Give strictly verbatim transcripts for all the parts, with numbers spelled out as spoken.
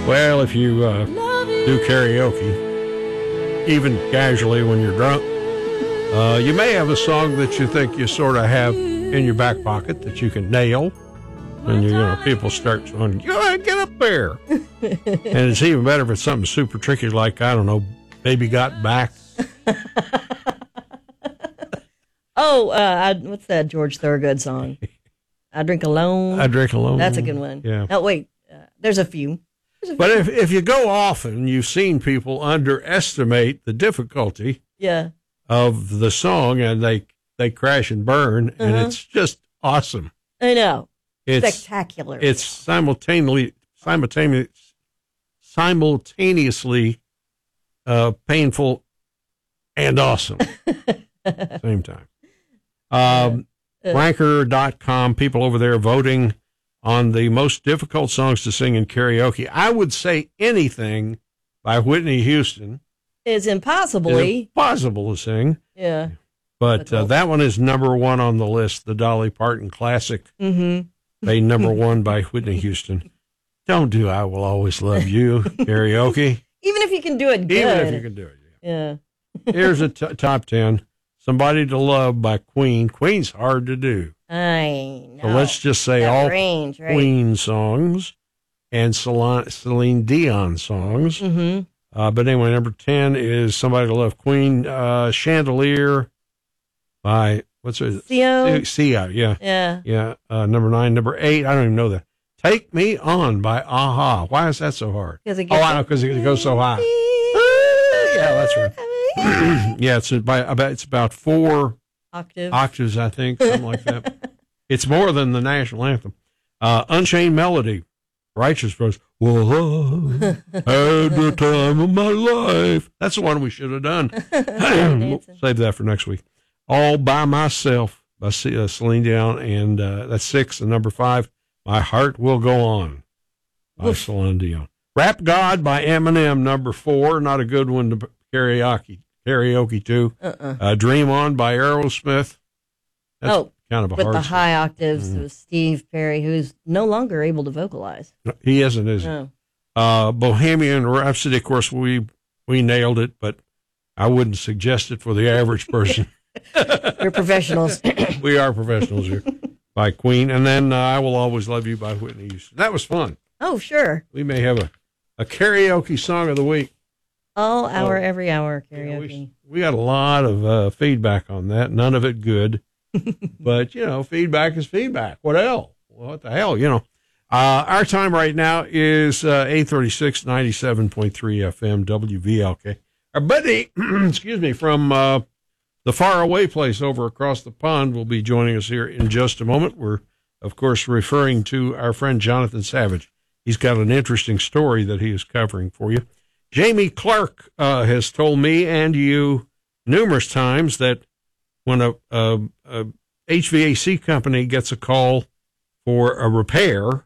Well, if you uh, do karaoke, even casually when you're drunk, uh, you may have a song that you think you sort of have in your back pocket that you can nail. And, you, you know, people start going, yeah, get up there. And it's even better if it's something super tricky like, I don't know, Baby Got Back. oh, uh, I, what's that George Thorogood song? I Drink Alone. I Drink Alone. That's a good one. Yeah. Oh, wait. Uh, there's a few. There's a but few. if, if you go often, you've seen people underestimate the difficulty yeah. of the song, and they, they crash and burn, and uh-huh. it's just awesome. I know. It's spectacular. It's simultaneously simultaneously simultaneously uh, painful and awesome at the same time. Um, uh, uh, Ranker dot com, people over there voting on the most difficult songs to sing in karaoke. I would say anything by Whitney Houston is impossibly is impossible to sing. Yeah, but uh, that one is number one on the list. The Dolly Parton classic. Mm-hmm. Made number one by Whitney Houston. Don't do I Will Always Love You karaoke. Even if you can do it good. Even if you can do it. Yeah. yeah. Here's a t- top ten. Somebody to Love by Queen. Queen's hard to do. I know. So let's just say that all range, right? Queen songs and Celine, Celine Dion songs. Mm-hmm. Uh, but anyway, number ten is Somebody to Love Queen. Uh, Chandelier by... What's it? Sia. Sia, yeah. Yeah. Yeah. Uh, number nine. Number eight, I don't even know that. Take Me On by A-ha. Why is that so hard? Because it oh, I know, because it goes so high. yeah, that's right. yeah, it's by about it's about four octaves, octaves, I think, something like that. It's more than the national anthem. Uh, Unchained Melody, Righteous Brothers. Whoa, had the time of my life. That's the one we should have done. We'll save that for next week. All by Myself by uh, Celine Dion, and uh, that's six. And number five, My Heart Will Go On by Oof. Celine Dion. Rap God by Eminem, number four. Not a good one to karaoke karaoke to. Uh-uh. Uh, Dream On by Aerosmith. That's oh, kind of a with hard the song. high octaves Mm. of Steve Perry, who's no longer able to vocalize. He isn't, is he? No. Uh, Bohemian Rhapsody, of course, we we nailed it, but I wouldn't suggest it for the average person. We're professionals. We are professionals here. By Queen. And then uh, I Will Always Love You by Whitney Houston. That was fun. Oh, sure. We may have a, a karaoke song of the week. All hour, oh, every hour karaoke. You know, we, we got a lot of uh, feedback on that. None of it good. But, you know, feedback is feedback. What hell? What the hell, you know? Uh, our time right now is uh, eight thirty-six, ninety-seven point three F M, W V L K. Our buddy, excuse me, from... Uh, The faraway place over across the pond will be joining us here in just a moment. We're, of course, referring to our friend Jonathan Savage. He's got an interesting story that he is covering for you. Jamie Clark uh, has told me and you numerous times that when a, a, a H V A C company gets a call for a repair,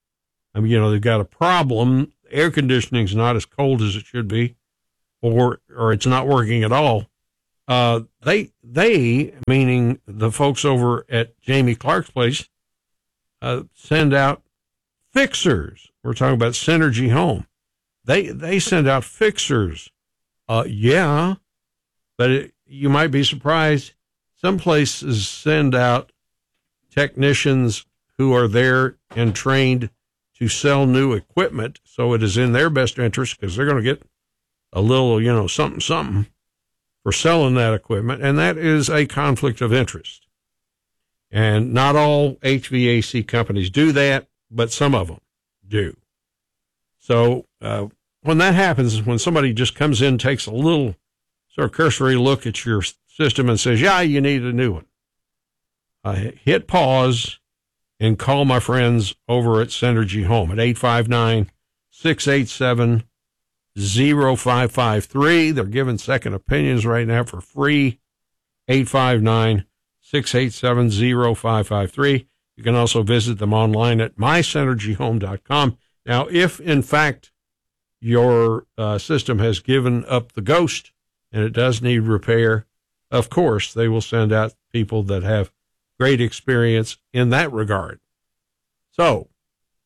I mean, you know, they've got a problem, air conditioning's not as cold as it should be, or or it's not working at all. Uh, they, they, meaning the folks over at Jamie Clark's place, uh, send out fixers. We're talking about Synergy Home. They, they send out fixers. Uh, yeah, but it, you might be surprised. Some places send out technicians who are there and trained to sell new equipment. So it is in their best interest because they're going to get a little, you know, something, something for selling that equipment, and that is a conflict of interest. And not all H V A C companies do that, but some of them do. So uh, when that happens, when somebody just comes in, takes a little sort of cursory look at your system and says, yeah, you need a new one, uh, hit pause and call my friends over at Synergy Home at eight five nine, six eight seven, zero five five three. They're giving second opinions right now for free. eight five nine, six eight seven, zero five five three. You can also visit them online at my synergy home dot com. Now, if in fact your uh, system has given up the ghost and it does need repair, of course, they will send out people that have great experience in that regard. So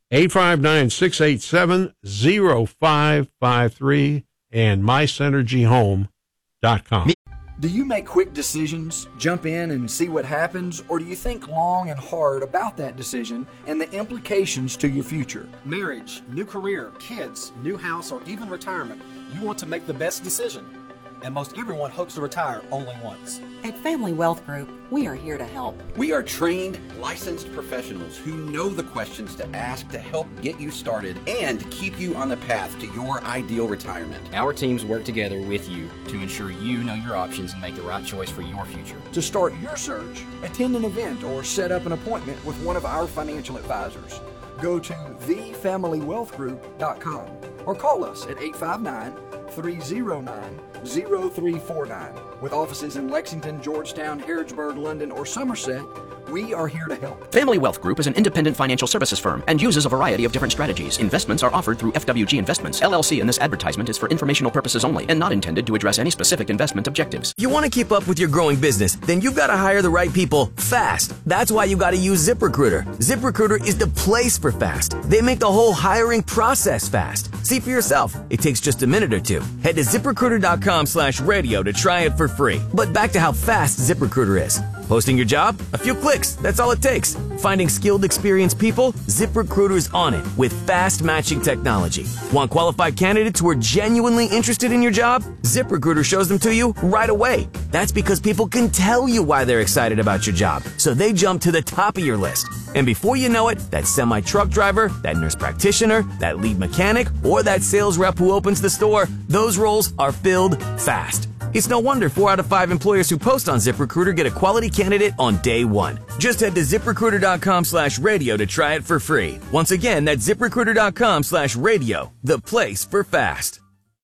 eight five nine, six eight seven, zero five five three and my synergy home dot com. Do you make quick decisions, jump in and see what happens, or do you think long and hard about that decision and the implications to your future? Marriage, new career, kids, new house, or even retirement. You want to make the best decision. And most everyone hopes to retire only once. At Family Wealth Group, we are here to help. We are trained, licensed professionals who know the questions to ask to help get you started and keep you on the path to your ideal retirement. Our teams work together with you to ensure you know your options and make the right choice for your future. To start your search, attend an event or set up an appointment with one of our financial advisors. Go to the family wealth group dot com or call us at eight five nine, three zero nine, zero three four nine. With offices in Lexington, Georgetown, Harrodsburg, London, or Somerset, we are here to help. Family Wealth Group is an independent financial services firm and uses a variety of different strategies. Investments are offered through F W G Investments, L L C, and this advertisement is for informational purposes only and not intended to address any specific investment objectives. You want to keep up with your growing business? Then you've got to hire the right people fast. That's why you got to use ZipRecruiter. ZipRecruiter is the place for fast. They make the whole hiring process fast. See for yourself. It takes just a minute or two. Head to ZipRecruiter.com slash radio to try it for free. But back to how fast ZipRecruiter is. Posting your job? A few clicks. That's all it takes. Finding skilled, experienced people? ZipRecruiter's on it with fast matching technology. Want qualified candidates who are genuinely interested in your job? ZipRecruiter shows them to you right away. That's because people can tell you why they're excited about your job, so they jump to the top of your list. And before you know it, that semi-truck driver, that nurse practitioner, that lead mechanic, or that sales rep who opens the store, those roles are filled fast. It's no wonder four out of five employers who post on ZipRecruiter get a quality candidate on day one. Just head to ZipRecruiter.com slash radio to try it for free. Once again, that's ZipRecruiter.com slash radio, the place for fast.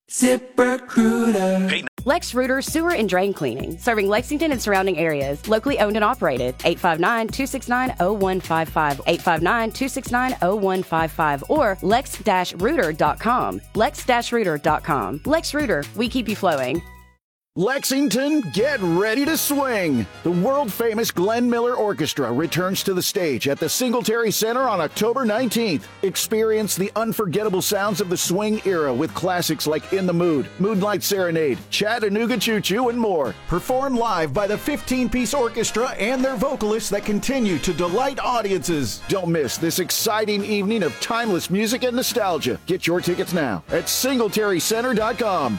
ZipRecruiter. Lex Rooter Sewer and Drain Cleaning, serving Lexington and surrounding areas, locally owned and operated. eight five nine, two six nine, zero one five five, eight five nine, two six nine, zero one five five, or lex dash rooter dot com. lex dash rooter dot com. Lex Rooter, we keep you flowing. Lexington, get ready to swing! The world-famous Glenn Miller Orchestra returns to the stage at the Singletary Center on October nineteenth. Experience the unforgettable sounds of the swing era with classics like In the Mood, Moonlight Serenade, Chattanooga Choo Choo, and more. Performed live by the fifteen-piece orchestra and their vocalists that continue to delight audiences. Don't miss this exciting evening of timeless music and nostalgia. Get your tickets now at singletary center dot com.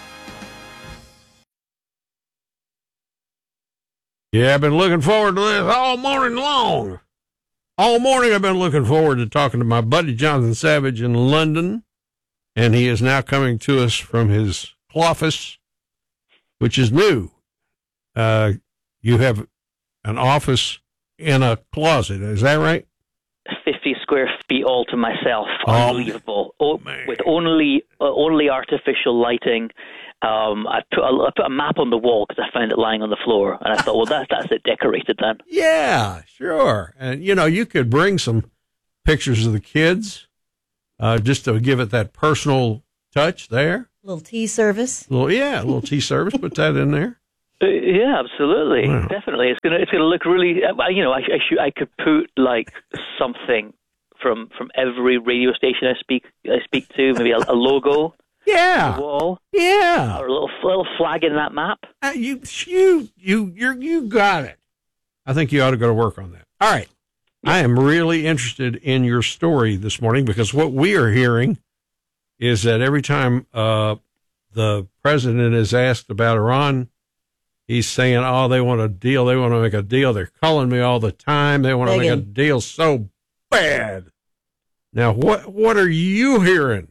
Yeah, I've been looking forward to this all morning long. All morning I've been looking forward to talking to my buddy Jonathan Savage in London, and he is now coming to us from his office, which is new. Uh, you have an office in a closet, is that right? fifty square feet all to myself. Oh, Unbelievable. Oh, with only uh, only artificial lighting. Um, I put, a, I put a map on the wall because I found it lying on the floor, and I thought, well, that's that's it decorated then. Yeah, sure. And, you know, you could bring some pictures of the kids uh, just to give it that personal touch there. A little tea service. A little, yeah, a little tea service. Put that in there. Uh, yeah, absolutely, wow. Definitely. It's gonna it's gonna look really. Uh, you know, I I, should, I could put like something from from every radio station I speak I speak to, maybe a, a logo. Yeah. On the wall. Yeah. Or a little little flag in that map. Uh, you you you you you got it. I think you ought to go to work on that. All right. Yeah. I am really interested in your story this morning because what we are hearing is that every time uh, the president is asked about Iran, he's saying, "Oh, they want a deal. They want to make a deal. They're calling me all the time. They want to make a deal so bad." Now, what what are you hearing?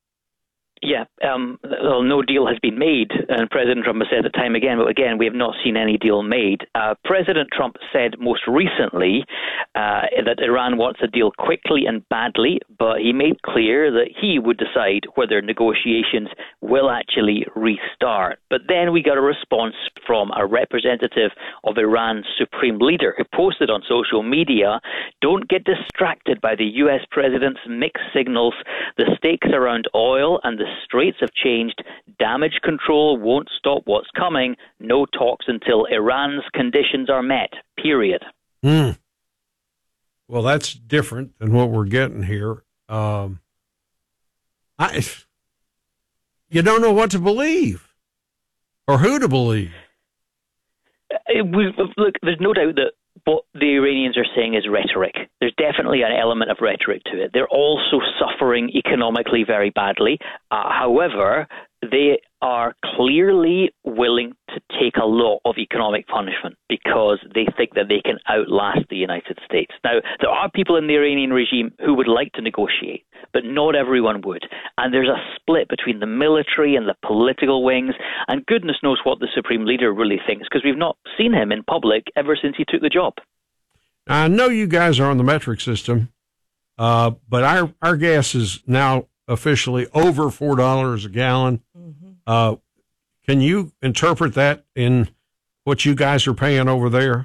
Yeah, um, well, no deal has been made, and President Trump has said it time again, but again, we have not seen any deal made. Uh, President Trump said most recently uh, that Iran wants a deal quickly and badly, but he made clear that he would decide whether negotiations will actually restart. But then we got a response from a representative of Iran's supreme leader who posted on social media, "Don't get distracted by the U S president's mixed signals. The stakes around oil and the Straits have changed. Damage control won't stop what's coming. No talks until Iran's conditions are met, period." Mm. Well, that's different than what we're getting here. Um, I, you don't know what to believe or who to believe. Uh, we, look, there's no doubt that what the Iranians are saying is rhetoric. There's definitely an element of rhetoric to it. They're also suffering economically very badly. Uh, however, they are clearly willing to take a lot of economic punishment because they think that they can outlast the United States. Now, there are people in the Iranian regime who would like to negotiate, but not everyone would. And there's a split between the military and the political wings, and goodness knows what the supreme leader really thinks, because we've not seen him in public ever since he took the job. I know you guys are on the metric system, uh, but our, our gas is now officially over four dollars a gallon. Mm-hmm. Uh, can you interpret that in what you guys are paying over there?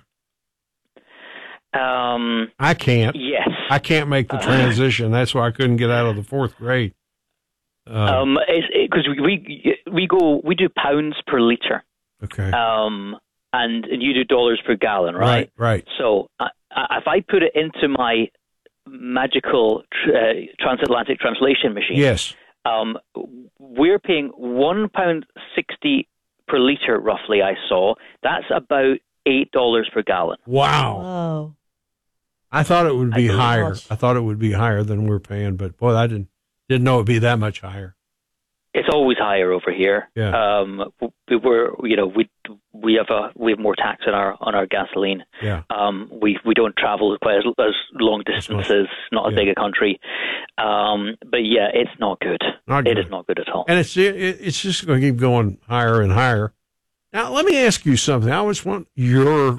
Um, I can't. Yes. I can't make the transition. That's why I couldn't get out of the fourth grade. Uh, um, because it, we we go we do pounds per liter. Okay. Um, and, and you do dollars per gallon, right? Right. Right. So uh, if I put it into my magical tr- uh, transatlantic translation machine, yes, um, we're paying one pound sixty per liter, roughly. I saw that's about eight dollars per gallon. Wow. Wow. I thought it would be I higher. much. I thought it would be higher than we're paying, but boy, I didn't didn't know it'd be that much higher. It's always higher over here. Yeah. Um, we, we're you know we we have a we have more tax on our on our gasoline. Yeah. Um, we we don't travel quite as, as long distances. Not as yeah. big a country. Um, but yeah, it's not good. Not it good. is not good at all. And it's it, it's just going to keep going higher and higher. Now, let me ask you something. I always want your.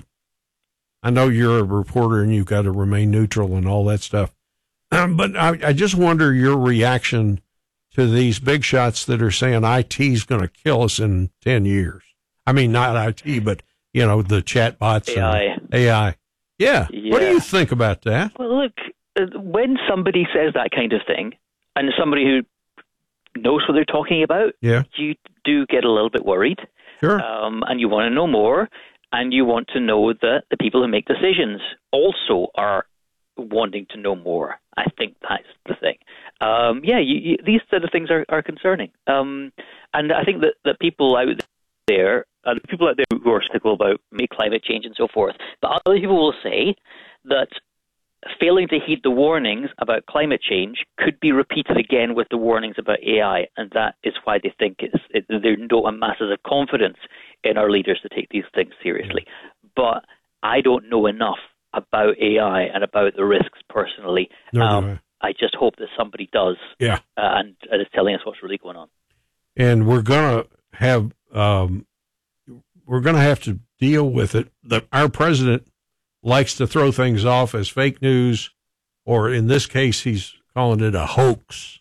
I know you're a reporter and you've got to remain neutral and all that stuff, um, but I, I just wonder your reaction to these big shots that are saying I T is going to kill us in ten years. I mean, not I T, but, you know, the chat bots. A I. And A I. Yeah. Yeah. What do you think about that? Well, look, uh, when somebody says that kind of thing, and somebody who knows what they're talking about, yeah. you do get a little bit worried. Sure. Um, and you want to know more, and you want to know that the people who make decisions also are wanting to know more. I think that's the thing. Um, yeah, you, you, these sort of things are, are concerning. Um, and I think that, that people out there, uh, people out there who are skeptical about climate change and so forth, but other people will say that failing to heed the warnings about climate change could be repeated again with the warnings about A I, and that is why they think it's, it, they don't have masses of confidence in our leaders to take these things seriously. But I don't know enough about A I and about the risks personally. No, um, no. I just hope that somebody does, Yeah. uh, and, and is telling us what's really going on. And we're going to have um, we're going to have to deal with it. The, our president likes to throw things off as fake news, or in this case, he's calling it a hoax.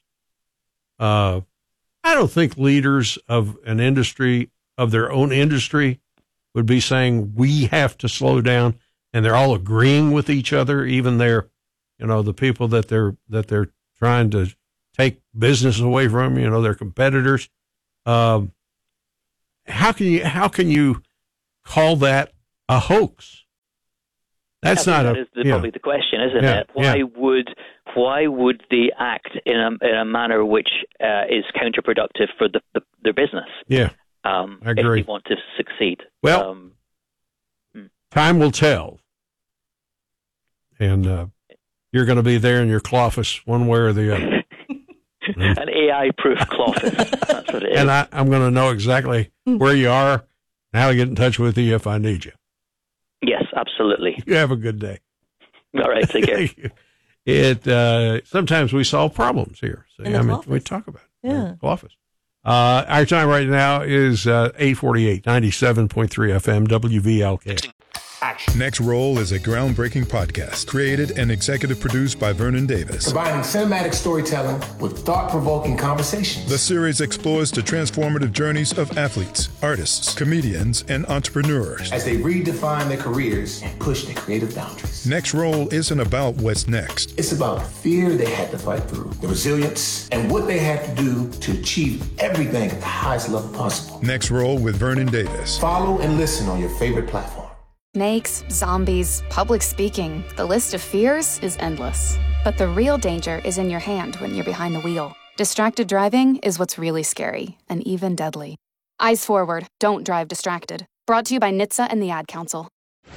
Uh, I don't think leaders of an industry, of their own industry, would be saying we have to slow down, and they're all agreeing with each other, even their, you know, the people that they're that they're trying to take business away from, you know, their competitors. Um, how can you how can you call that a hoax? That's I not think a, that is the, yeah. probably the question, isn't Yeah, it? Why yeah. would why would they act in a in a manner which uh, is counterproductive for the, the their business? Yeah, um, I agree. If they want to succeed. Well, um, time will tell, and uh, you're going to be there in your cloffice one way or the other. an A I-proof cloffice. That's what it is. And I, I'm going to know exactly where you are and how to get in touch with you if I need you. Yes, absolutely. You have a good day. All right, take care. It uh, sometimes we solve problems here. So, In the I mean, office. we talk about it. Yeah. In the office. Uh, our time right now is uh, eight forty-eight, ninety-seven point three F M, W V L K. Next Roll is a groundbreaking podcast created and executive produced by Vernon Davis. Combining cinematic storytelling with thought-provoking conversations. The series explores the transformative journeys of athletes, artists, comedians, and entrepreneurs as they redefine their careers and push their creative boundaries. Next Roll isn't about what's next. It's about the fear they had to fight through, the resilience, and what they had to do to achieve everything at the highest level possible. Next Roll with Vernon Davis. Follow and listen on your favorite platform. Snakes, zombies, public speaking. The list of fears is endless. But the real danger is in your hand when you're behind the wheel. Distracted driving is what's really scary and even deadly. Eyes forward, don't drive distracted. Brought to you by N H T S A and the Ad Council.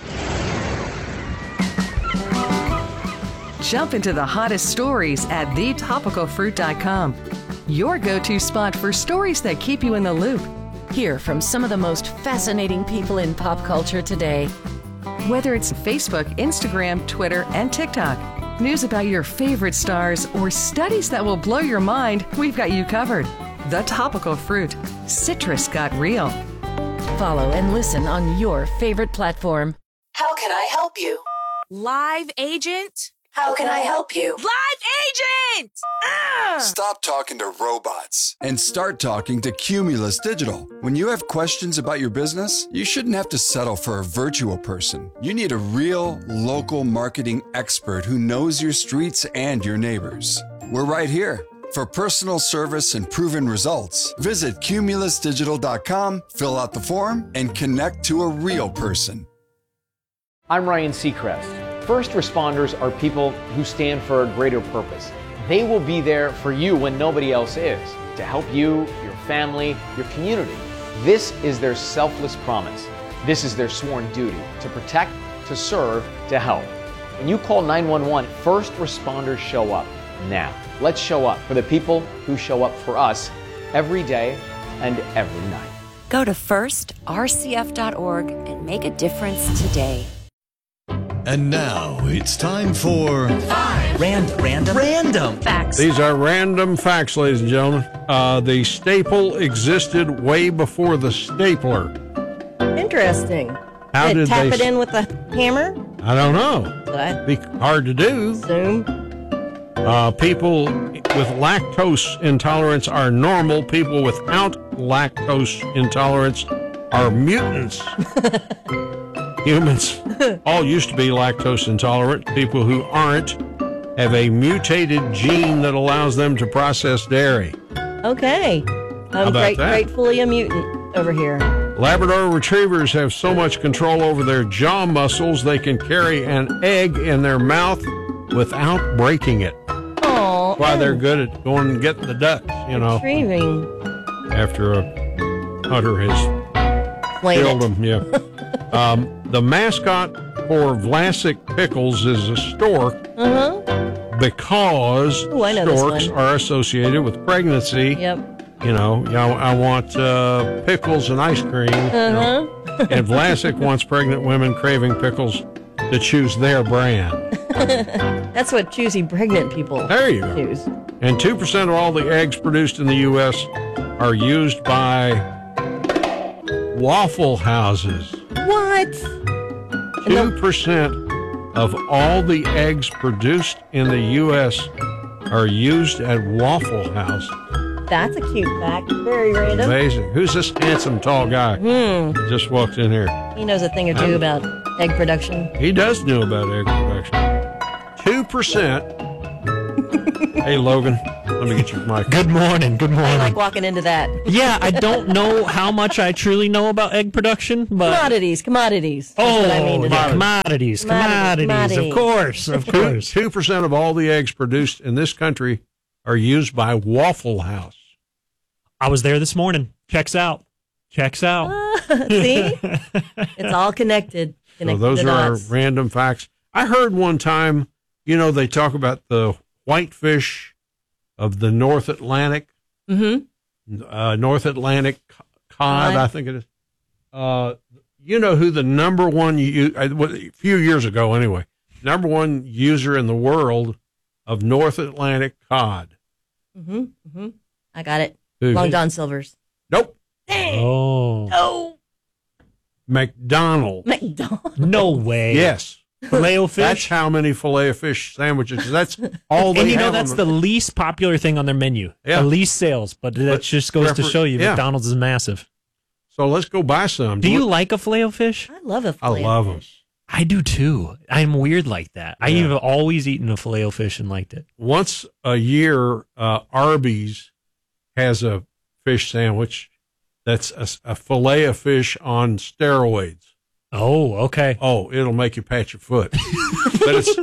Jump into the hottest stories at the topical fruit dot com. Your go-to spot for stories that keep you in the loop. Hear from some of the most fascinating people in pop culture today. Whether it's Facebook, Instagram, Twitter, and TikTok, news about your favorite stars, or studies that will blow your mind, we've got you covered. The Topical Fruit. Citrus got real. Follow and listen on your favorite platform. How can I help you? Live agent? How can I help you? Live agent! Ah! Stop talking to robots and start talking to Cumulus Digital. When you have questions about your business, you shouldn't have to settle for a virtual person. You need a real, local marketing expert who knows your streets and your neighbors. We're right here. For personal service and proven results, visit cumulus digital dot com, fill out the form, and connect to a real person. I'm Ryan Seacrest. First responders are people who stand for a greater purpose. They will be there for you when nobody else is, to help you, your family, your community. This is their selfless promise. This is their sworn duty, to protect, to serve, to help. When you call nine one one, first responders show up. Now, let's show up for the people who show up for us every day and every night. Go to first r c f dot org and make a difference today. And now it's time for Five Random Random Random Facts. These are random facts, ladies and gentlemen. Uh, the staple existed way before the stapler. Interesting. How did, did tap they it in with a hammer? I don't know. That'd be hard to do. Zoom. Uh, people with lactose intolerance are normal. People without lactose intolerance are mutants. Humans all used to be lactose intolerant. People who aren't have a mutated gene that allows them to process dairy. Okay. How I'm about great, that? gratefully a mutant over here. Labrador retrievers have so much control over their jaw muscles they can carry an egg in their mouth without breaking it. Oh, That's why they're good at going and getting the ducks, you know. Retrieving. After a hunter has Flame killed it. them, yeah. um, the mascot for Vlasic Pickles is a stork. Uh-huh. Because Ooh, I know this storks one. are associated with pregnancy. Yep. You know, I, I want uh, pickles and ice cream. you know. Uh-huh. And Vlasic wants pregnant women craving pickles to choose their brand. That's what choosy pregnant people There you go. choose. And two percent of all the eggs produced in the U S are used by Waffle Houses. What? two percent of all the eggs produced in the U S are used at Waffle House. That's a cute fact. Very random. Amazing. Who's this handsome, tall guy? Hmm. Just walked in here. He knows a thing or two about egg production. He does know about egg production. two percent. Hey, Logan, let me get your mic. Good morning. Good I morning. like walking into that. Yeah, I don't know how much I truly know about egg production, but Commodities, commodities. That's oh, what I mean to yeah, do. commodities, Commodities, commodities, commodities. of course, of course. Two percent of all the eggs produced in this country are used by Waffle House. I was there this morning. Checks out. Checks out. See? It's all connected. So connected those the are our dots. random facts. I heard one time, you know, they talk about the whitefish of the North Atlantic. Mm-hmm. Uh, North Atlantic cod, Cod. I think it is. Uh, you know who the number one, u- uh, a few years ago anyway, number one user in the world of North Atlantic cod? Mm-hmm. Mm-hmm. I got it. Who? Long John Silver's. Nope. Oh. No. McDonald's. McDonald's. No way. Yes. Filet o fish. That's how many filet of fish sandwiches. That's all they And you know have that's on the least popular thing on their menu. Yeah. The least sales, but that But just goes to refer- show you yeah. McDonald's is massive. So let's go buy some. Do you like a filet o fish? I love a I filet love of them. fish. I do too. I'm weird like that. I Yeah. have always eaten a filet o fish and liked it. Once a year, uh, Arby's has a fish sandwich that's a, a filet of fish on steroids. Oh, okay. Oh, it'll make you pat your foot. But it's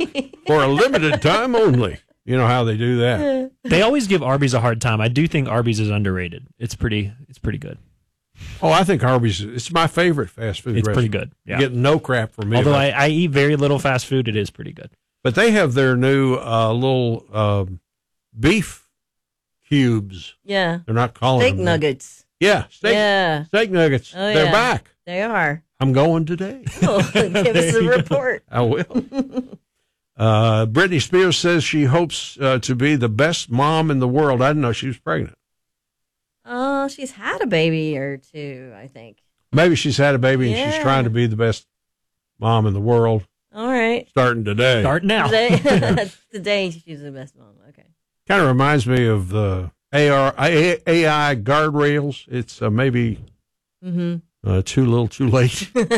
for a limited time only. You know how they do that. They always give Arby's a hard time. I do think Arby's is underrated. It's pretty. It's pretty good. Oh, I think Arby's. It's my favorite fast food. It's restaurant. pretty good. Yeah. You get no crap from me. Although I, I eat very little fast food, it is pretty good. But they have their new uh, little uh, beef cubes. Yeah. They're not calling steak them nuggets. Yeah, steak. Yeah. Steak nuggets. Oh, They're yeah. back. They are. I'm going today. Oh, give us a report. I will. Uh, Britney Spears says she hopes uh, to be the best mom in the world. I didn't know she was pregnant. Oh, she's had a baby or two, I think. Maybe she's had a baby and Yeah. she's trying to be the best mom in the world. All right. Starting today. Start now. Today, today she's the best mom. Okay. Kind of reminds me of the A R, A I guardrails. It's uh, maybe Mm-hmm. uh, too little, too late.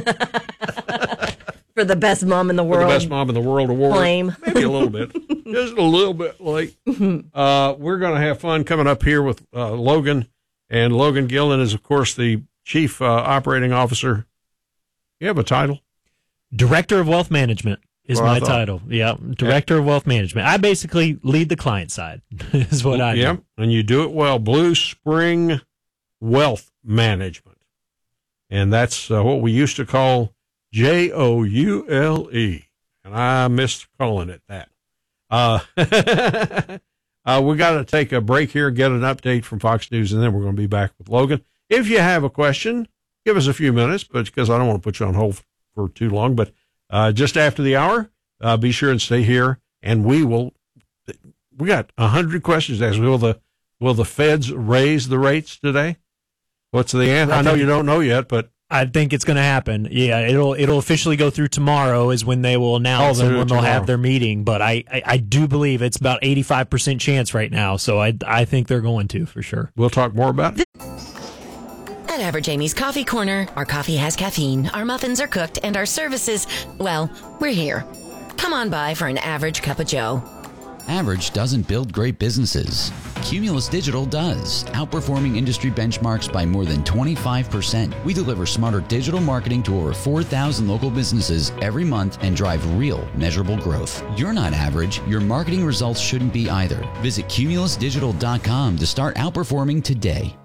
For the best mom in the For world. the best mom in the world award. Claim. Maybe a little bit. Just a little bit late. Uh, we're going to have fun coming up here with uh, Logan. And Logan Gillen is, of course, the Chief uh, Operating Officer. You have a title? Director of Wealth Management is Well, I my thought- title. Yeah, Director of Wealth Management. I basically lead the client side, is what I do. Yeah, and you do it well. Blue Spring Wealth Management. And that's uh, what we used to call J O U L E. And I missed calling it that. Uh, uh, we got to take a break here, get an update from Fox News, and then we're going to be back with Logan. If you have a question, give us a few minutes, but because I don't want to put you on hold for too long. But uh, just after the hour, uh, be sure and stay here, and we will. We got a hundred questions asked. Will the will the feds raise the rates today? What's the answer? I know you don't know yet, but I think it's going to happen. Yeah, it'll it'll officially go through tomorrow is when they will announce Oh, they'll and do it when they'll tomorrow. have their meeting. But I, I, I do believe it's about eighty-five percent chance right now. So I I think they're going to for sure. We'll talk more about it. At Average Amy's Coffee Corner, our coffee has caffeine, our muffins are cooked, and our services, well, we're here. Come on by for an average cup of joe. Average doesn't build great businesses. Cumulus Digital does, outperforming industry benchmarks by more than twenty-five percent. We deliver smarter digital marketing to over four thousand local businesses every month and drive real, measurable growth. You're not average. Your marketing results shouldn't be either. Visit cumulus digital dot com to start outperforming today.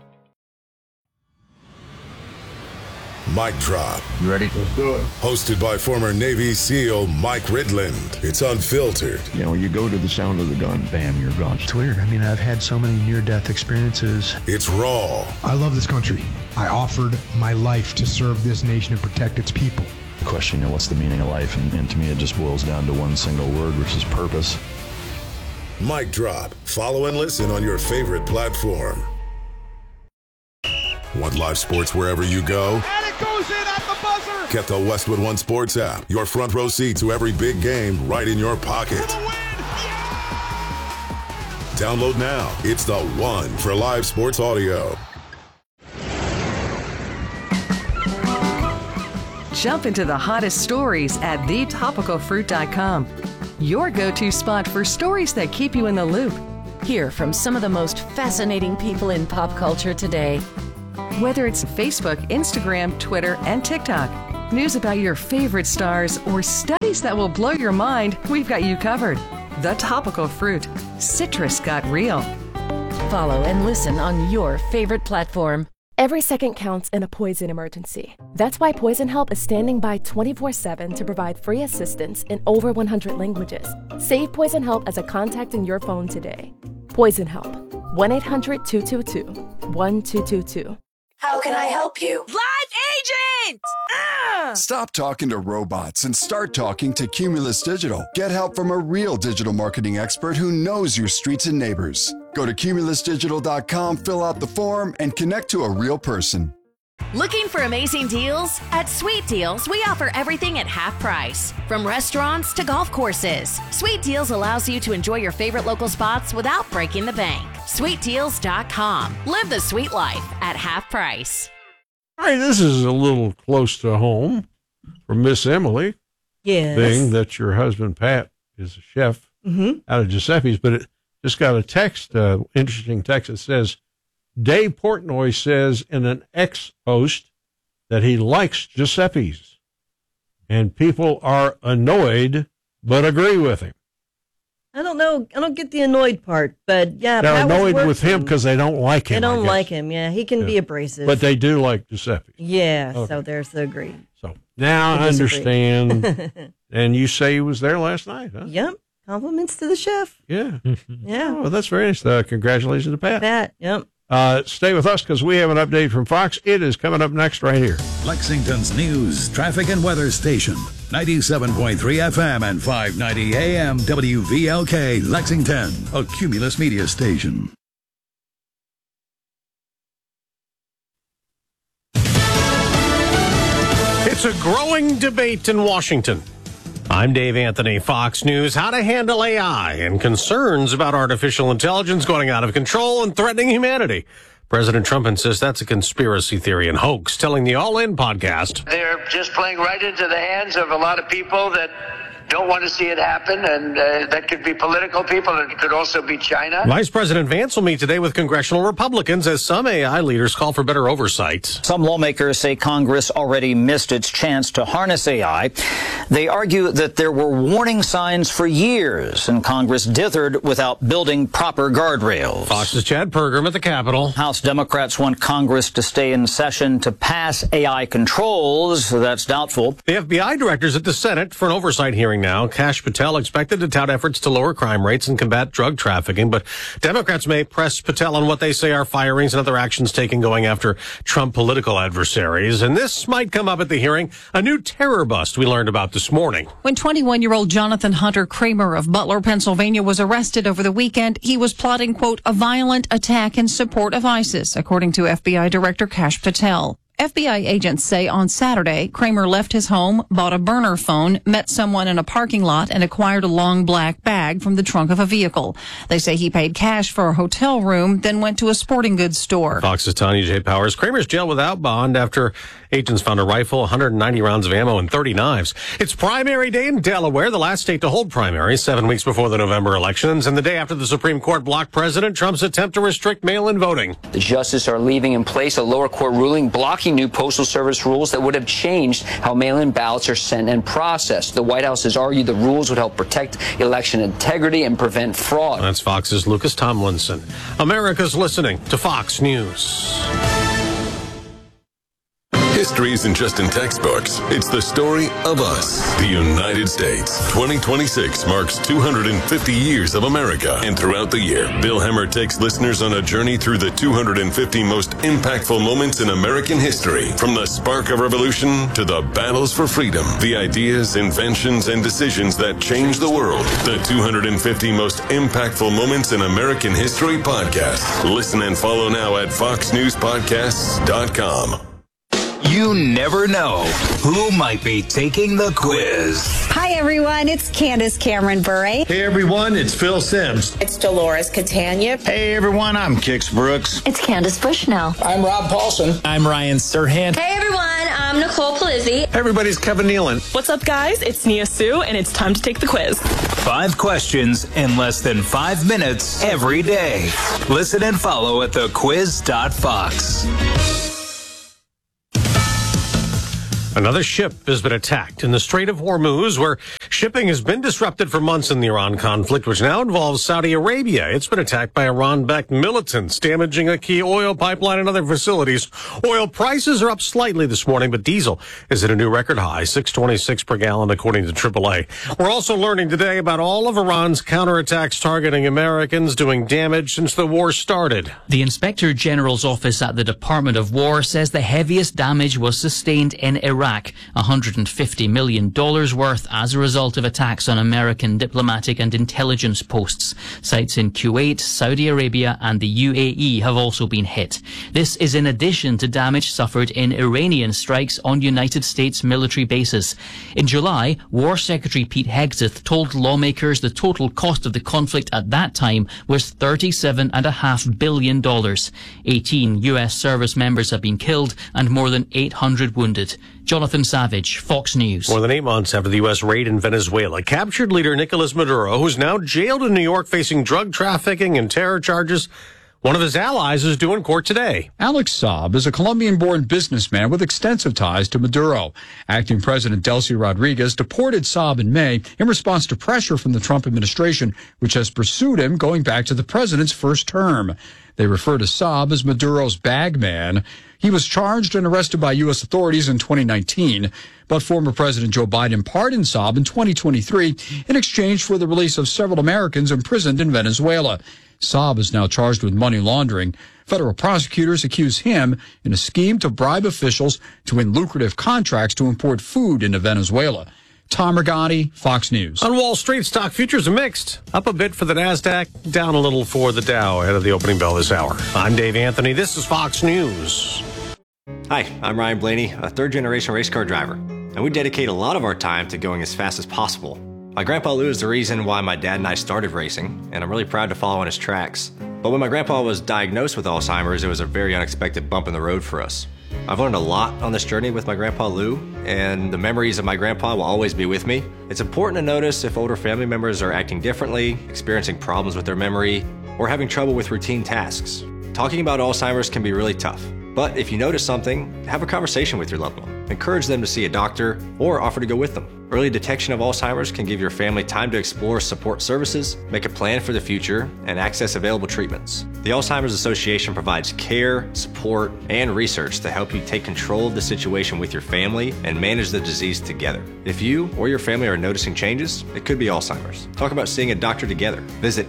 Mic Drop. You ready? Let's do it. Hosted by former Navy SEAL Mike Ridland. It's unfiltered. You know, you go to the sound of the gun, bam, you're gone. It's weird. I mean, I've had so many near-death experiences. It's raw. I love this country. I offered my life to serve this nation and protect its people. The question, you know, what's the meaning of life? And, and to me, it just boils down to one single word, which is purpose. Mic Drop. Follow and listen on your favorite platform. Want live sports wherever you go? And it goes in at the buzzer! Get the Westwood One Sports app. Your front row seat to every big game right in your pocket. Download now. It's the one for live sports audio. Jump into the hottest stories at the topical fruit dot com. Your go-to spot for stories that keep you in the loop. Hear from some of the most fascinating people in pop culture today. Whether it's Facebook, Instagram, Twitter, and TikTok, news about your favorite stars, or studies that will blow your mind, we've got you covered. The Topical Fruit. Citrus got real. Follow and listen on your favorite platform. Every second counts in a poison emergency. That's why Poison Help is standing by twenty-four seven to provide free assistance in over one hundred languages. Save Poison Help as a contact in your phone today. Poison Help. one eight hundred two two two one two two two. How can I help you? Live agent! Ah! Stop talking to robots and start talking to Cumulus Digital. Get help from a real digital marketing expert who knows your streets and neighbors. Go to cumulus digital dot com, fill out the form, and connect to a real person. Looking for amazing deals? At Sweet Deals, we offer everything at half price. From restaurants to golf courses, Sweet Deals allows you to enjoy your favorite local spots without breaking the bank. sweet deals dot com. Live the sweet life at half price. All right, this is a little close to home from Miss Emily. Yes. Being that your husband, Pat, is a chef Mm-hmm. out of Giuseppe's, but it just got a text, uh, interesting text that says, Dave Portnoy says in an X post that he likes Giuseppe's, and people are annoyed but agree with him. I don't know. I don't get the annoyed part, but yeah, They're Pat was annoyed with him working. because they don't like him. They I don't guess. like him. Yeah, he can Yeah. be abrasive, But they do like Giuseppe. yeah. Okay. So there's the agree. So now I I disagree. understand. And you say he was there last night, huh? Yep. Compliments to the chef. Yeah. Yeah. Oh, that's very nice. Uh, congratulations to Pat. Pat. Yep. Uh, stay with us because we have an update from Fox. It is coming up next right here. Lexington's news, traffic, and weather station. ninety-seven point three F M and five ninety A M W V L K Lexington, a Cumulus media station. It's a growing debate in Washington. I'm Dave Anthony, Fox News. How to handle A I and concerns about artificial intelligence going out of control and threatening humanity. President Trump insists that's a conspiracy theory and hoax, telling the All In podcast. They're just playing right into the hands of a lot of people that don't want to see it happen, and uh, that could be political people, and it could also be China. Vice President Vance will meet today with congressional Republicans as some A I leaders call for better oversight. Some lawmakers say Congress already missed its chance to harness A I. They argue that there were warning signs for years, and Congress dithered without building proper guardrails. Fox's Chad Pergram at the Capitol. House Democrats want Congress to stay in session to pass A I controls. That's doubtful. The F B I director's at the Senate for an oversight hearing now. Kash Patel expected to tout efforts to lower crime rates and combat drug trafficking, but Democrats may press Patel on what they say are firings and other actions taken going after Trump political adversaries. And this might come up at the hearing, a new terror bust we learned about this morning. When twenty-one-year-old Jonathan Hunter Kramer of Butler, Pennsylvania was arrested over the weekend, he was plotting, quote, a violent attack in support of ISIS, according to F B I Director Kash Patel. F B I agents say on Saturday, Kramer left his home, bought a burner phone, met someone in a parking lot, and acquired a long black bag from the trunk of a vehicle. They say he paid cash for a hotel room, then went to a sporting goods store. Fox's Tanya J. Powers. Kramer's jailed without bond after agents found a rifle, one hundred ninety rounds of ammo, and thirty knives. It's primary day in Delaware, the last state to hold primaries, seven weeks before the November elections, and the day after the Supreme Court blocked President Trump's attempt to restrict mail-in voting. The justices are leaving in place a lower court ruling blocking new Postal Service rules that would have changed how mail-in ballots are sent and processed. The White House has argued the rules would help protect election integrity and prevent fraud. That's Fox's Lucas Tomlinson. America's listening to Fox News. History isn't just in textbooks. It's the story of us, the United States. twenty twenty-six marks two hundred fifty years of America. And throughout the year, Bill Hemmer takes listeners on a journey through the two hundred fifty most impactful moments in American history. From the spark of revolution to the battles for freedom, the ideas, inventions, and decisions that changed the world. The two hundred fifty most impactful moments in American history podcast. Listen and follow now at fox news podcasts dot com. You never know who might be taking the quiz. Hi, everyone. It's Candace Cameron Bure. Hey, everyone. It's Phil Sims. It's Dolores Catania. Hey, everyone. I'm Kix Brooks. It's Candace Bushnell. I'm Rob Paulson. I'm Ryan Serhant. Hey, everyone. I'm Nicole Palizzi. Hey, everybody's Kevin Nealon. What's up, guys? It's Nia Sue, and it's time to take the quiz. Five questions in less than five minutes every day. Listen and follow at the quiz dot fox. Another ship has been attacked in the Strait of Hormuz, where shipping has been disrupted for months in the Iran conflict, which now involves Saudi Arabia. It's been attacked by Iran-backed militants, damaging a key oil pipeline and other facilities. Oil prices are up slightly this morning, but diesel is at a new record high, six twenty-six per gallon, according to triple A. We're also learning today about all of Iran's counterattacks targeting Americans, doing damage since the war started. The Inspector General's office at the Department of War says the heaviest damage was sustained in Iraq. Iraq, one hundred fifty million dollars worth as a result of attacks on American diplomatic and intelligence posts. Sites in Kuwait, Saudi Arabia and the U A E have also been hit. This is in addition to damage suffered in Iranian strikes on United States military bases. In July, War Secretary Pete Hegseth told lawmakers the total cost of the conflict at that time was thirty-seven point five billion dollars. eighteen U S service members have been killed and more than eight hundred wounded. Jonathan Savage, Fox News. More than eight months after the U S raid in Venezuela, captured leader Nicolas Maduro, who's now jailed in New York facing drug trafficking and terror charges, One of his allies is due in court today. Alex Saab is a Colombian-born businessman with extensive ties to Maduro. Acting President Delcy Rodriguez deported Saab in May in response to pressure from the Trump administration, which has pursued him going back to the president's first term. They refer to Saab as Maduro's bag man. He was charged and arrested by U S authorities in twenty nineteen, but former President Joe Biden pardoned Saab in twenty twenty-three in exchange for the release of several Americans imprisoned in Venezuela. Saab is now charged with money laundering. Federal prosecutors accuse him in a scheme to bribe officials to win lucrative contracts to import food into Venezuela. Tom Rigotti, Fox News. On Wall Street, stock futures are mixed. Up a bit for the NASDAQ, down a little for the Dow ahead of the opening bell this hour. I'm Dave Anthony. This is Fox News. Hi, I'm Ryan Blaney, a third-generation race car driver, and we dedicate a lot of our time to going as fast as possible. My grandpa Lou is the reason why my dad and I started racing, and I'm really proud to follow in his tracks. But when my grandpa was diagnosed with Alzheimer's, it was a very unexpected bump in the road for us. I've learned a lot on this journey with my grandpa Lou, and the memories of my grandpa will always be with me. It's important to notice if older family members are acting differently, experiencing problems with their memory, or having trouble with routine tasks. Talking about Alzheimer's can be really tough. But if you notice something, have a conversation with your loved one. Encourage them to see a doctor or offer to go with them. Early detection of Alzheimer's can give your family time to explore support services, make a plan for the future, and access available treatments. The Alzheimer's Association provides care, support, and research to help you take control of the situation with your family and manage the disease together. If you or your family are noticing changes, it could be Alzheimer's. Talk about seeing a doctor together. Visit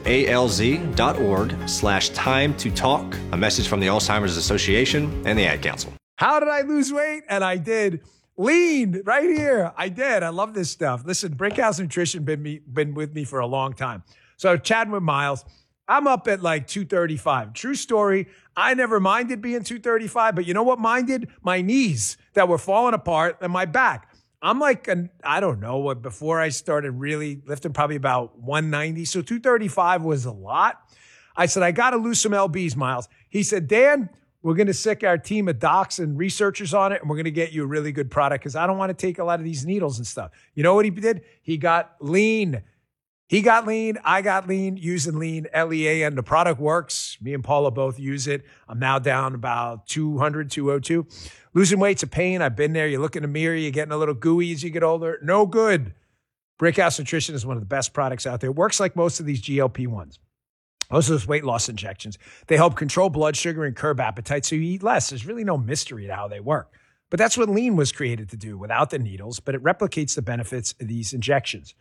alz.org slash time to talk. A message from the Alzheimer's Association and the Ad Council. How did I lose weight? And I did. Lean right here. I did. I love this stuff. Listen, Brickhouse Nutrition been me been with me for a long time. So chatting with Miles, I'm up at like two thirty-five. True story. I never minded being two thirty-five, but you know what minded? My knees that were falling apart and my back. I'm like, an, I don't know what, before I started really lifting, probably about one ninety. So two thirty-five was a lot. I said, I got to lose some lbs, Miles. He said, Dan, we're going to sick our team of docs and researchers on it, and we're going to get you a really good product because I don't want to take a lot of these needles and stuff. You know what he did? He got lean. He got lean. I got lean using lean, L E A N. The product works. Me and Paula both use it. I'm now down about two hundred, two oh two. Losing weight's a pain. I've been there. You look in the mirror, you're getting a little gooey as you get older. No good. Brickhouse Nutrition is one of the best products out there. It works like most of these G L P ones. Most of those weight loss injections. They help control blood sugar and curb appetite so you eat less. There's really no mystery to how they work. But that's what lean was created to do without the needles, but it replicates the benefits of these injections.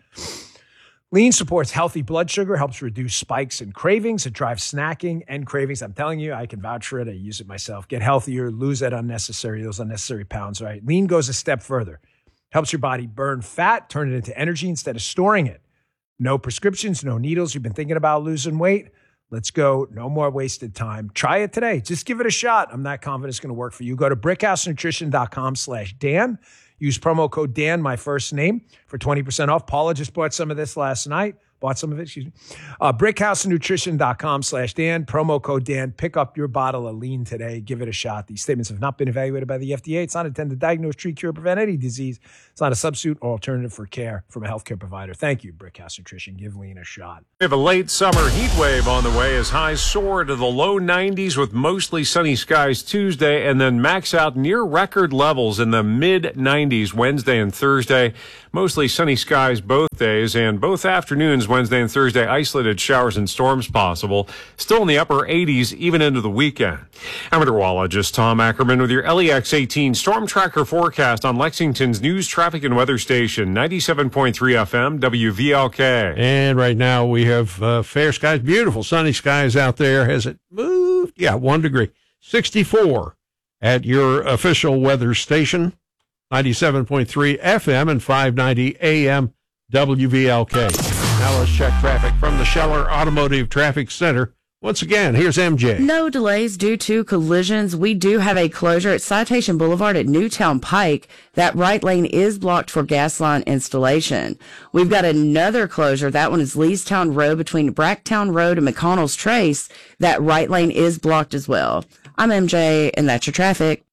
Lean supports healthy blood sugar, helps reduce spikes and cravings. It drives snacking and cravings. I'm telling you, I can vouch for it. I use it myself. Get healthier, lose that unnecessary, those unnecessary pounds, right? Lean goes a step further. Helps your body burn fat, turn it into energy instead of storing it. No prescriptions, no needles. You've been thinking about losing weight? Let's go. No more wasted time. Try it today. Just give it a shot. I'm not confident it's going to work for you. Go to brickhousenutrition.com slash Dan. Use promo code Dan, my first name, for twenty percent off. Paula just bought some of this last night. Bought some of it, excuse me. Uh, brickhousenutrition.com slash Dan. Promo code Dan. Pick up your bottle of lean today. Give it a shot. These statements have not been evaluated by the F D A. It's not intended to diagnose, treat, cure, prevent any disease. It's not a substitute or alternative for care from a healthcare provider. Thank you, Brickhouse Nutrition. Give lean a shot. We have a late summer heat wave on the way as highs soar to the low nineties with mostly sunny skies Tuesday and then max out near record levels in the mid nineties Wednesday and Thursday. Mostly sunny skies both days and both afternoons, Wednesday and Thursday, isolated showers and storms possible. Still in the upper eighties, even into the weekend. I'm meteorologist Tom Ackerman with your L E X eighteen Storm Tracker forecast on Lexington's news, traffic, and weather station, ninety-seven point three F M, W V L K. And right now we have uh, fair skies, beautiful sunny skies out there. Has it moved? Yeah, one degree. sixty-four at your official weather station, ninety-seven point three F M and five ninety A M W V L K. Now let's check traffic from the Scheller Automotive Traffic Center. Once again, here's M J. No delays due to collisions. We do have a closure at Citation Boulevard at Newtown Pike. That right lane is blocked for gas line installation. We've got another closure. That one is Leestown Road between Bracktown Road and McConnell's Trace. That right lane is blocked as well. I'm M J, and that's your traffic.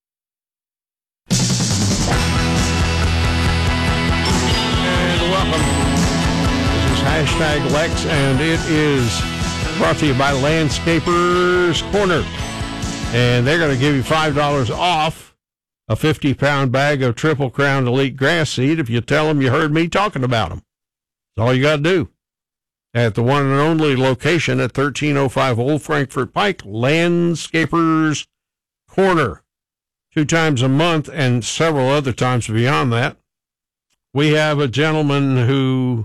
Hashtag Lex, and it is brought to you by Landscapers Corner. And they're going to give you five dollars off a fifty-pound bag of Triple Crown Elite grass seed if you tell them you heard me talking about them. That's all you got to do. At the one and only location at thirteen oh five Old Frankfort Pike, Landscapers Corner. Two times a month and several other times beyond that. We have a gentleman who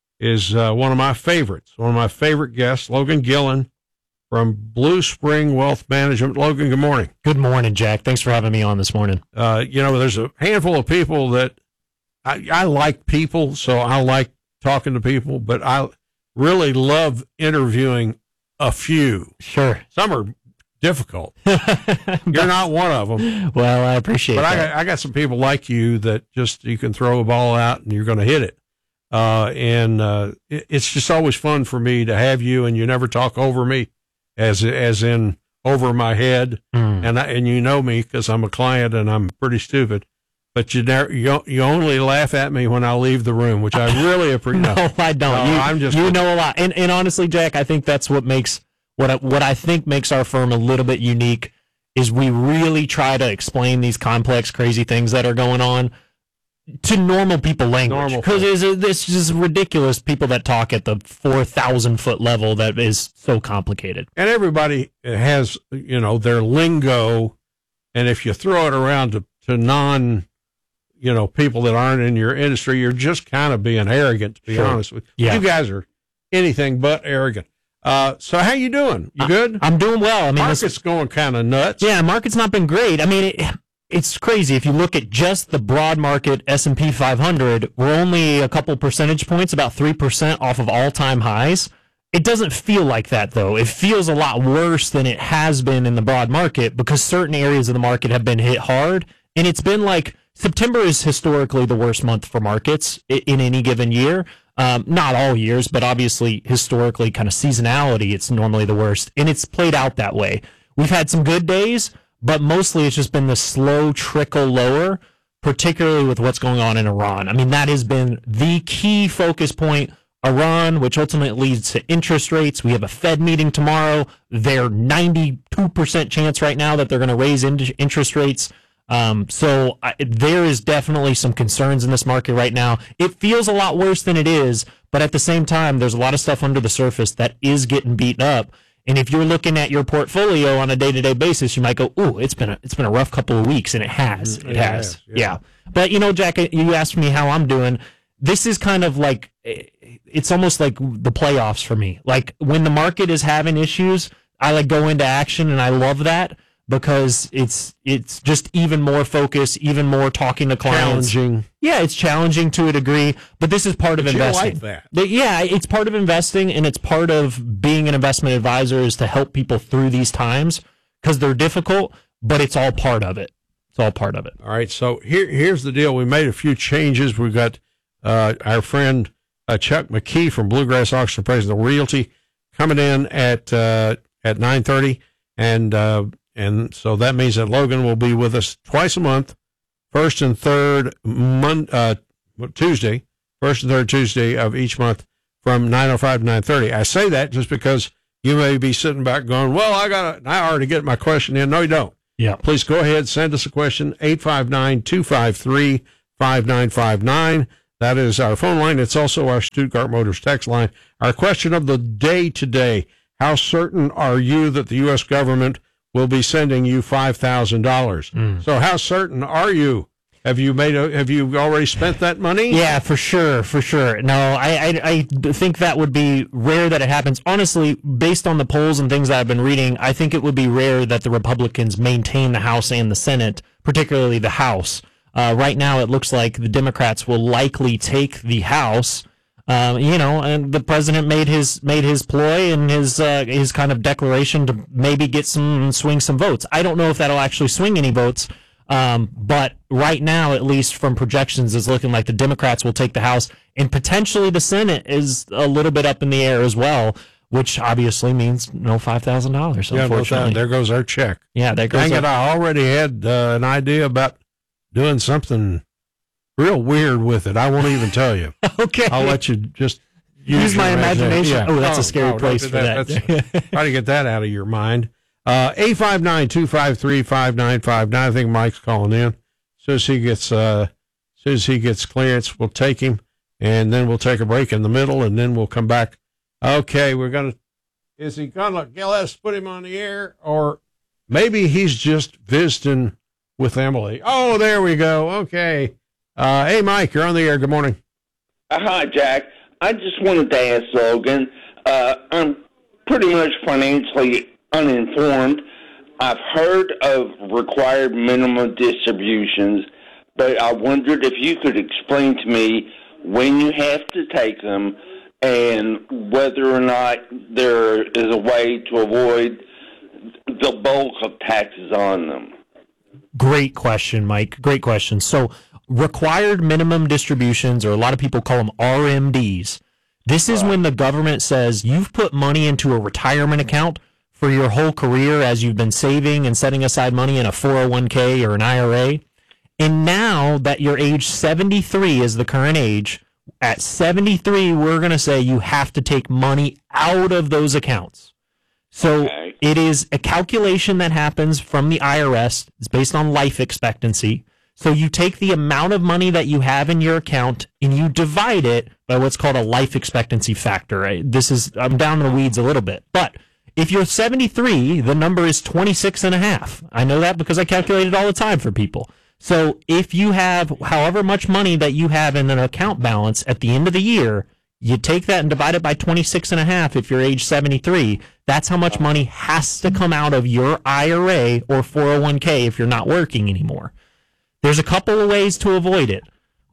is uh, one of my favorites, one of my favorite guests, Logan Gillen from Blue Spring Wealth Management. Logan, good morning. Good morning, Jack. Thanks for having me on this morning. Uh, you know, there's a handful of people that I, I like people, so I like talking to people, but I really love interviewing a few. Sure. Some are difficult. You're not one of them. Well, I appreciate but that. But I got, I got some people like you that just, you can throw a ball out and you're going to hit it. Uh, and uh, it, it's just always fun for me to have you, and you never talk over me, as as in over my head. Mm. And I, and you know me because I'm a client and I'm pretty stupid. But you never, you, you only laugh at me when I leave the room, which I really appreciate. No, I don't. No, you, I'm just you know a lot. And, and honestly, Jack, I think that's what makes What I, what I think makes our firm a little bit unique is we really try to explain these complex, crazy things that are going on to normal people language. Because it's, it's just ridiculous people that talk at the four thousand foot level that is so complicated. And everybody has, you know, their lingo. And if you throw it around to, to non, you know, people that aren't in your industry, you're just kind of being arrogant, to be Sure. honest with you. Yeah. You guys are anything but arrogant. Uh, so how you doing? You good? I'm doing well. I mean, market's this, going kind of nuts. Yeah, market's not been great. I mean, it, it's crazy. If you look at just the broad market S and P five hundred, we're only a couple percentage points, about three percent off of all-time highs. It doesn't feel like that, though. It feels a lot worse than it has been in the broad market because certain areas of the market have been hit hard. And it's been like September is historically the worst month for markets in any given year. Um, not all years, but obviously historically kind of seasonality, it's normally the worst. And it's played out that way. We've had some good days, but mostly it's just been the slow trickle lower, particularly with what's going on in Iran. I mean, that has been the key focus point. Iran, which ultimately leads to interest rates. We have a Fed meeting tomorrow. They're ninety-two percent chance right now that they're going to raise in- interest rates. Um, so I, there is definitely some concerns in this market right now. It feels a lot worse than it is, but at the same time, there's a lot of stuff under the surface that is getting beaten up. And if you're looking at your portfolio on a day-to-day basis, you might go, "Ooh, it's been a, it's been a rough couple of weeks," and it has. It, It has. has, Yeah. yeah. But you know, Jack, you asked me how I'm doing. This is kind of like it's almost like the playoffs for me. Like when the market is having issues, I like go into action, and I love that. Because it's it's just even more focus, even more talking to clients. Challenging. Yeah, it's challenging to a degree, but this is part of But you investing. like that. But yeah, it's part of investing, and it's part of being an investment advisor is to help people through these times because they're difficult, but it's all part of it. It's all part of it. All right, so here here's the deal. We made a few changes. We've got uh, our friend uh, Chuck McKee from Bluegrass Auction Appraisal Realty coming in at uh, at nine thirty, and uh, and so that means that Logan will be with us twice a month, first and third mon- uh, Tuesday, first and third Tuesday of each month from nine oh five to nine thirty. I say that just because you may be sitting back going, well, I got I already get my question in. No, you don't. Yeah. Please go ahead, send us a question, eight five nine, two five three, five nine five nine. That is our phone line. It's also our Stuttgart Motors text line. Our question of the day today, how certain are you that the U S government will be sending you five thousand dollars? Mm. So how certain are you? Have you made a, have you already spent that money? Yeah, for sure, for sure. No, I, I, I think that would be rare that it happens. Honestly, based on the polls and things that I've been reading, I think it would be rare that the Republicans maintain the House and the Senate, particularly the House. Uh, right now, it looks like the Democrats will likely take the House. Um, you know, and the president made his made his ploy and his uh, his kind of declaration to maybe get some swing some votes. I don't know if that'll actually swing any votes. Um, but right now, at least from projections, it's looking like the Democrats will take the House, and potentially the Senate is a little bit up in the air as well, which obviously means no five thousand dollars. Yeah, Unfortunately, no, there goes our check. Yeah, there goes. Dang our- it! I already had uh, an idea about doing something real weird with it. I won't even tell you. Okay, I'll let you just Use my your imagination. Yeah. Oh, that's a scary place for that. That's- Try to get that out of your mind. Uh, eight five nine, two five three, five nine five nine. I think Mike's calling in. As soon as he gets, uh, as soon as he gets clearance, we'll take him, and then we'll take a break in the middle, and then we'll come back. Okay, we're gonna. Is he gonna let us put him on the air, or maybe he's just visiting with Emily? Oh, there we go. Okay. Uh, hey, Mike, you're on the air. Good morning. Uh, hi, Jack. I just wanted to ask Logan. Uh, I'm pretty much financially uninformed. I've heard of required minimum distributions, but I wondered if you could explain to me when you have to take them and whether or not there is a way to avoid the bulk of taxes on them. Great question, Mike. Great question. So required minimum distributions, or a lot of people call them R M Ds. This is when the government says you've put money into a retirement account for your whole career as you've been saving and setting aside money in a four oh one k or an I R A. And now that you're age seventy-three is the current age, at seventy-three, we're going to say you have to take money out of those accounts. So okay. It is a calculation that happens from the I R S. It's based on life expectancy. So you take the amount of money that you have in your account and you divide it by what's called a life expectancy factor. Right? This is, I'm down in the weeds a little bit, but if you're seventy-three, the number is twenty-six and a half. I know that because I calculate it all the time for people. So if you have however much money that you have in an account balance at the end of the year, you take that and divide it by twenty-six and a half if you're age seventy-three. That's how much money has to come out of your I R A or four oh one k if you're not working anymore. There's a couple of ways to avoid it.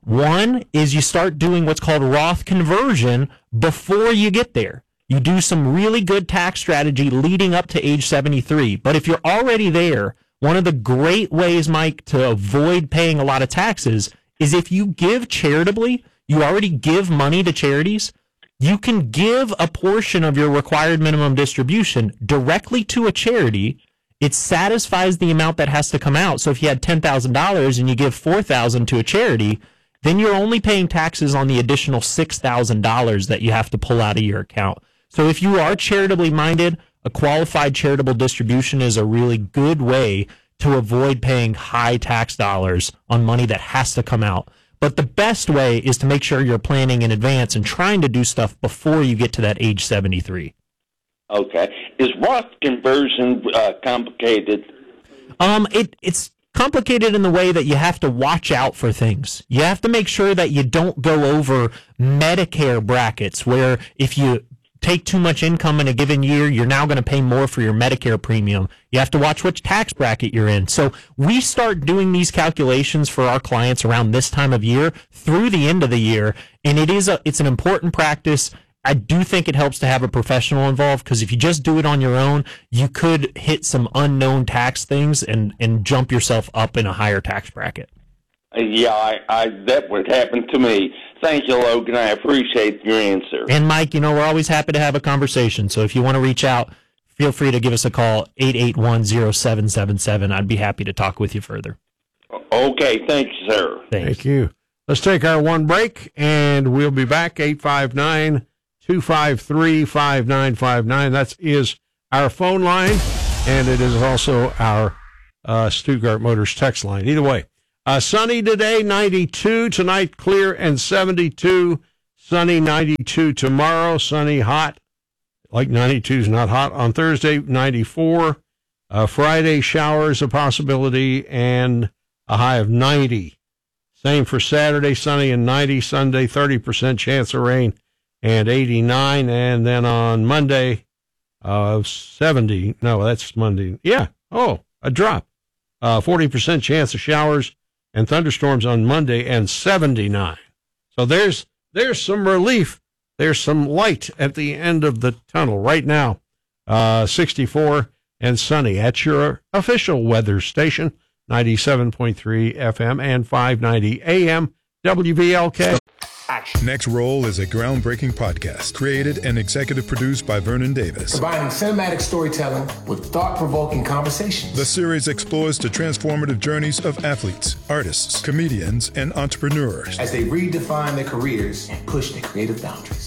One is you start doing what's called Roth conversion before you get there. You do some really good tax strategy leading up to age seventy-three. But if you're already there, one of the great ways, Mike, to avoid paying a lot of taxes is if you give charitably, you already give money to charities, you can give a portion of your required minimum distribution directly to a charity. It satisfies the amount that has to come out. So if you had ten thousand dollars and you give four thousand dollars to a charity, then you're only paying taxes on the additional six thousand dollars that you have to pull out of your account. So if you are charitably minded, a qualified charitable distribution is a really good way to avoid paying high tax dollars on money that has to come out. But the best way is to make sure you're planning in advance and trying to do stuff before you get to that age seventy-three. Okay. Is Roth conversion uh, complicated? Um, it it's complicated in the way that you have to watch out for things. You have to make sure that you don't go over Medicare brackets where if you take too much income in a given year, you're now going to pay more for your Medicare premium. You have to watch which tax bracket you're in. So we start doing these calculations for our clients around this time of year through the end of the year, and it is a it's an important practice. I do think it helps to have a professional involved because if you just do it on your own, you could hit some unknown tax things and, and jump yourself up in a higher tax bracket. Yeah, I, I that would happen to me. Thank you, Logan. I appreciate your answer. And Mike, you know, we're always happy to have a conversation. So if you want to reach out, feel free to give us a call, eight eight one, zero seven seven seven. I'd be happy to talk with you further. Okay, thank you, sir. Thanks. Thank you. Let's take our one break, and we'll be back, eight five nine, two five three, five nine five nine. That is our phone line, and it is also our uh, Stuttgart Motors text line. Either way. Uh, sunny today, ninety-two. Tonight, clear and seventy-two. Sunny, ninety-two tomorrow. Sunny, hot. Like ninety-two is not hot. On Thursday, ninety-four. Uh, Friday, showers a possibility and a high of ninety. Same for Saturday, sunny and ninety. Sunday, thirty percent chance of rain and eighty-nine. And then on Monday, uh, seventy. No, that's Monday. Yeah. Oh, a drop. Uh, forty percent chance of showers and thunderstorms on Monday and seventy-nine. So there's there's some relief. There's some light at the end of the tunnel right now. Uh, sixty-four and sunny at your official weather station, ninety-seven point three F M and five ninety A M W V L K. Next Roll is a groundbreaking podcast created and executive produced by Vernon Davis. Combining cinematic storytelling with thought-provoking conversations. The series explores the transformative journeys of athletes, artists, comedians, and entrepreneurs as they redefine their careers and push their creative boundaries.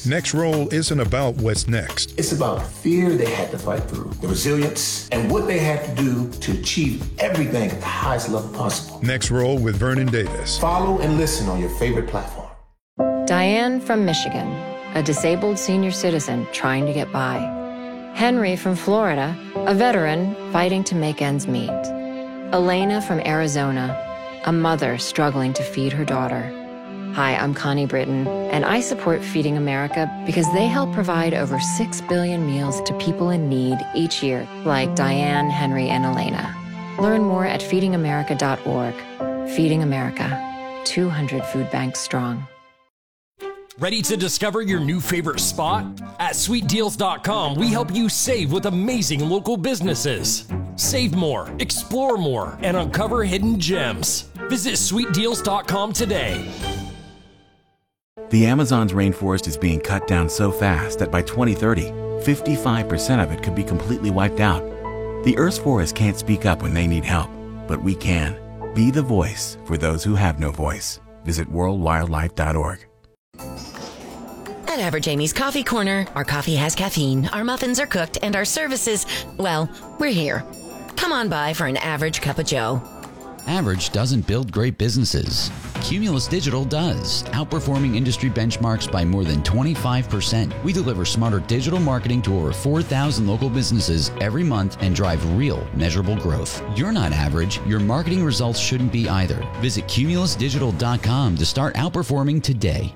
Next Roll isn't about what's next. It's about fear they had to fight through, the resilience, and what they had to do to achieve everything at the highest level possible. Next Roll with Vernon Davis. Follow and listen on your favorite platform. Diane from Michigan, a disabled senior citizen trying to get by. Henry from Florida, a veteran fighting to make ends meet. Elena from Arizona, a mother struggling to feed her daughter. Hi, I'm Connie Britton, and I support Feeding America because they help provide over six billion meals to people in need each year, like Diane, Henry, and Elena. Learn more at feeding america dot org. Feeding America, two hundred food banks strong. Ready to discover your new favorite spot? At sweet deals dot com, we help you save with amazing local businesses. Save more, explore more, and uncover hidden gems. Visit sweet deals dot com today. The Amazon's rainforest is being cut down so fast that by twenty thirty, fifty-five percent of it could be completely wiped out. The Earth's forests can't speak up when they need help, but we can. Be the voice for those who have no voice. Visit world wildlife dot org. At Average Amy's Coffee Corner, our coffee has caffeine, our muffins are cooked, and our services, well, we're here. Come on by for an average cup of joe. Average doesn't build great businesses. Cumulus Digital does, outperforming industry benchmarks by more than twenty-five percent. We deliver smarter digital marketing to over four thousand local businesses every month and drive real, measurable growth. You're not average. Your marketing results shouldn't be either. Visit cumulus digital dot com to start outperforming today.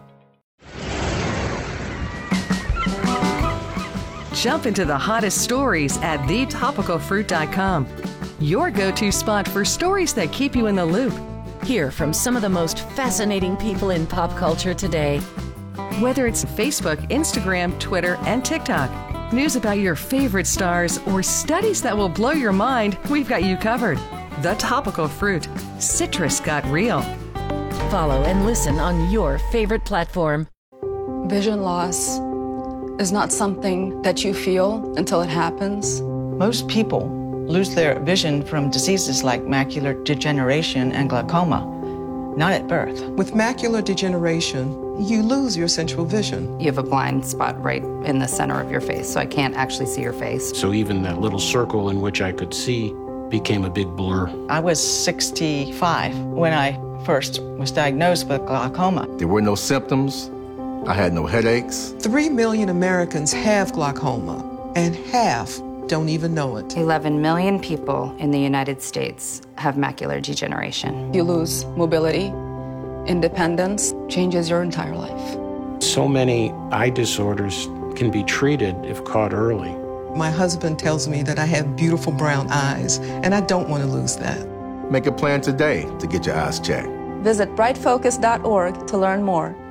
Jump into the hottest stories at the topical fruit dot com. Your go-to spot for stories that keep you in the loop. Hear from some of the most fascinating people in pop culture today. Whether it's Facebook, Instagram, Twitter, and TikTok, news about your favorite stars, or studies that will blow your mind, we've got you covered. The Topical Fruit. Citrus got real. Follow and listen on your favorite platform. Vision loss is not something that you feel until it happens. Most people lose their vision from diseases like macular degeneration and glaucoma, not at birth. With macular degeneration, you lose your central vision. You have a blind spot right in the center of your face, so I can't actually see your face. So even that little circle in which I could see became a big blur. I was sixty-five when I first was diagnosed with glaucoma. There were no symptoms. I had no headaches. Three million Americans have glaucoma, and half don't even know it. eleven million people in the United States have macular degeneration. You lose mobility, independence, changes your entire life. So many eye disorders can be treated if caught early. My husband tells me that I have beautiful brown eyes, and I don't want to lose that. Make a plan today to get your eyes checked. Visit bright focus dot org to learn more.